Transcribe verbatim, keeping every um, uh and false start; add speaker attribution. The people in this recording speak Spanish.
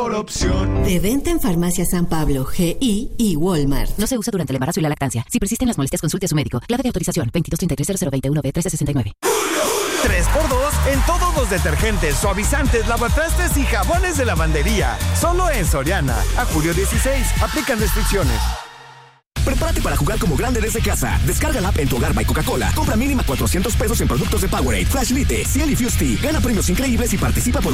Speaker 1: Por opción.
Speaker 2: De venta en Farmacia San Pablo, G I y Walmart.
Speaker 3: No se usa durante el embarazo y la lactancia. Si persisten las molestias, consulte a su médico. Clave de autorización veintidós treinta y tres cero cero veintiuno B trece sesenta y nueve.
Speaker 1: tres por dos en todos los detergentes, suavizantes, lavatrastes y jabones de lavandería. Solo en Soriana. A julio dieciséis. Aplican restricciones.
Speaker 4: Prepárate para jugar como grande desde casa. Descarga la app en tu hogar by Coca-Cola. Compra mínima cuatrocientos pesos en productos de Powerade, Flash Lite, Ciel y Fusti. Gana premios increíbles y participa por